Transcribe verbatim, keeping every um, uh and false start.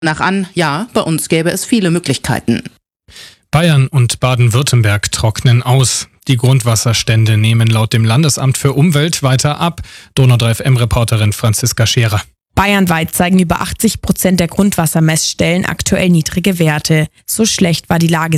nach an, ja, bei uns gäbe es viele Möglichkeiten. Bayern und Baden-Württemberg trocknen aus. Die Grundwasserstände nehmen laut dem Landesamt für Umwelt weiter ab. Donau drei F M-Reporterin Franziska Scherer. Bayernweit zeigen über achtzig Prozent der Grundwassermessstellen aktuell niedrige Werte. So schlecht war die Lage